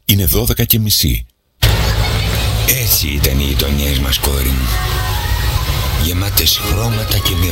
Είναι 12:30. Έτσι ήταν οι γειτονιές μας, κόρη μου. Γεμάτες χρώματα και